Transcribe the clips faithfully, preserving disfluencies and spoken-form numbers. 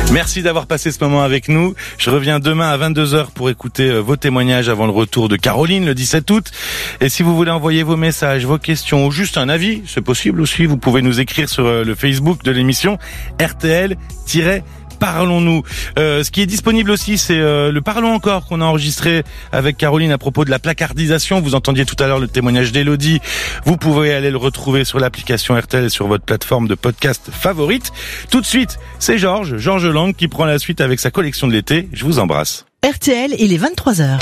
Merci d'avoir passé ce moment avec nous. Je reviens demain à vingt-deux heures pour écouter vos témoignages avant le retour de Caroline le dix-sept août. Et si vous voulez envoyer vos messages, vos questions ou juste un avis, c'est possible aussi, vous pouvez nous écrire sur le Facebook de l'émission R T L Parlons-nous. Euh, ce qui est disponible aussi, c'est euh, le Parlons encore qu'on a enregistré avec Caroline à propos de la placardisation. Vous entendiez tout à l'heure le témoignage d'Élodie. Vous pouvez aller le retrouver sur l'application R T L et sur votre plateforme de podcast favorite. Tout de suite, c'est Georges, Georges Lang qui prend la suite avec sa collection de l'été. Je vous embrasse. R T L, il est vingt-trois heures.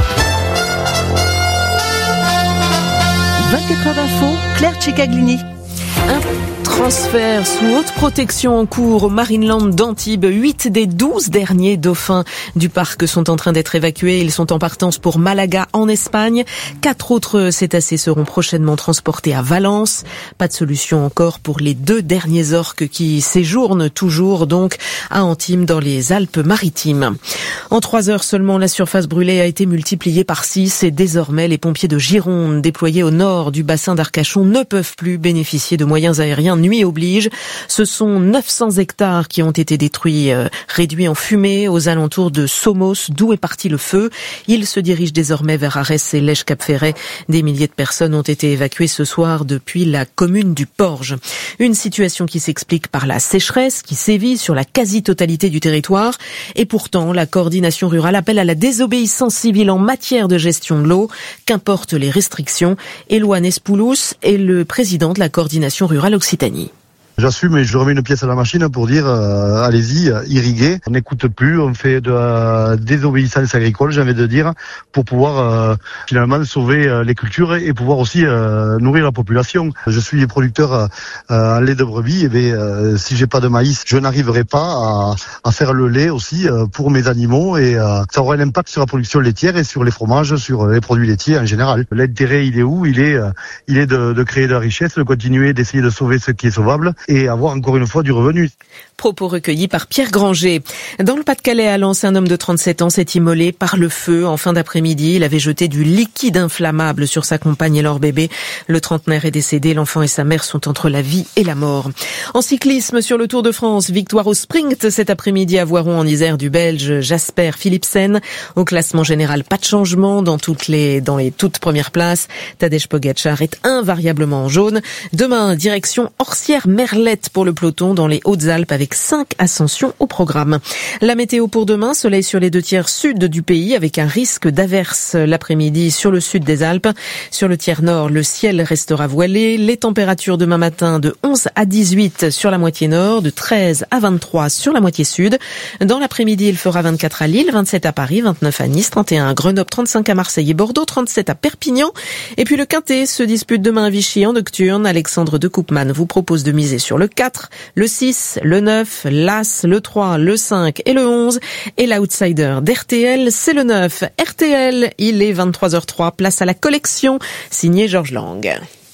vingt-quatre heures d'info, Claire Cicaglini. Un transfert sous haute protection en cours au Marineland d'Antibes. Huit des douze derniers dauphins du parc sont en train d'être évacués. Ils sont en partance pour Malaga en Espagne. Quatre autres cétacés seront prochainement transportés à Valence. Pas de solution encore pour les deux derniers orques qui séjournent toujours donc à Antibes dans les Alpes-Maritimes. En trois heures seulement, la surface brûlée a été multipliée par six et désormais les pompiers de Gironde déployés au nord du bassin d'Arcachon ne peuvent plus bénéficier de moyens aériens, nuit oblige. Ce sont neuf cents hectares qui ont été détruits, euh, réduits en fumée aux alentours de Somos, d'où est parti le feu. Il se dirige désormais vers Arès et Lèche-Cap-Ferret. Des milliers de personnes ont été évacuées ce soir depuis la commune du Porge. Une situation qui s'explique par la sécheresse qui sévit sur la quasi-totalité du territoire. Et pourtant, la coordination rurale appelle à la désobéissance civile en matière de gestion de l'eau. Qu'importent les restrictions. Éloane Espoulous est le président de la coordination rurale Occitanie. J'assume et je remets une pièce à la machine pour dire euh, allez-y, euh, irriguez. On n'écoute plus, on fait de la désobéissance agricole, j'ai envie de dire, pour pouvoir euh, finalement sauver euh, les cultures et pouvoir aussi euh, nourrir la population. Je suis producteur euh, en lait de brebis, et bien euh, si j'ai pas de maïs, je n'arriverai pas à, à faire le lait aussi euh, pour mes animaux et euh, ça aura un impact sur la production laitière et sur les fromages, sur les produits laitiers en général. L'intérêt, il est où ? Il est, euh, il est de, de créer de la richesse, de continuer d'essayer de sauver ce qui est sauvable et avoir encore une fois du revenu. Propos recueillis par Pierre Granger. Dans le Pas-de-Calais, à Lens, un homme de trente-sept ans s'est immolé par le feu en fin d'après-midi. Il avait jeté du liquide inflammable sur sa compagne et leur bébé. Le trentenaire est décédé. L'enfant et sa mère sont entre la vie et la mort. En cyclisme, sur le Tour de France, victoire au sprint cet après-midi à Voiron en Isère du Belge Jasper Philipsen. Au classement général, pas de changement dans toutes les, dans les toutes premières places. Tadej Pogačar est invariablement en jaune. Demain, direction Orsières-Merlette pour le peloton dans les Hautes-Alpes avec cinq ascensions au programme. La météo pour demain, soleil sur les deux tiers sud du pays avec un risque d'averse l'après-midi sur le sud des Alpes. Sur le tiers nord, le ciel restera voilé. Les températures demain matin de onze à dix-huit sur la moitié nord, de treize à vingt-trois sur la moitié sud. Dans l'après-midi, il fera vingt-quatre à Lille, vingt-sept à Paris, vingt-neuf à Nice, trente et un à Grenoble, trente-cinq à Marseille et Bordeaux, trente-sept à Perpignan. Et puis le Quintet se dispute demain à Vichy en nocturne. Alexandre de Koopman vous propose de miser sur le quatre, le six, le neuf, l'As, le trois, le cinq et le onze. Et l'outsider d'R T L, c'est le neuf. R T L, il est vingt-trois heures zéro trois, place à la collection, signé Georges Lang.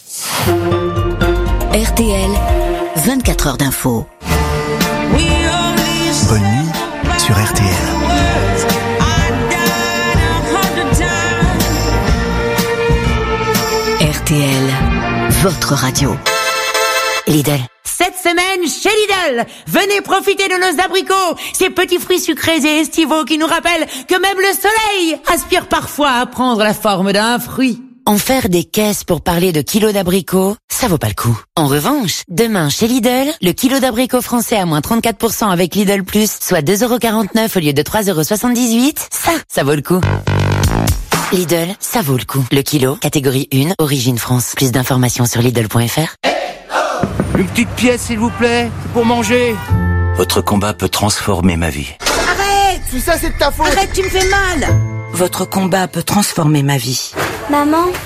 R T L, vingt-quatre heures d'info. Bonne nuit sur R T L. R T L, votre radio. Lidl. Cette semaine, chez Lidl, venez profiter de nos abricots, ces petits fruits sucrés et estivaux qui nous rappellent que même le soleil aspire parfois à prendre la forme d'un fruit. En faire des caisses pour parler de kilos d'abricots, ça vaut pas le coup. En revanche, demain chez Lidl, le kilo d'abricots français à moins trente-quatre pour cent avec Lidl Plus, soit deux euros quarante-neuf au lieu de trois euros soixante-dix-huit, ça, ça vaut le coup. Lidl, ça vaut le coup. Le kilo, catégorie un, origine France. Plus d'informations sur Lidl point F R. Une petite pièce, s'il vous plaît, pour manger. Votre combat peut transformer ma vie. Arrête! Tout ça, c'est de ta faute. Arrête, tu me fais mal! Votre combat peut transformer ma vie. Maman,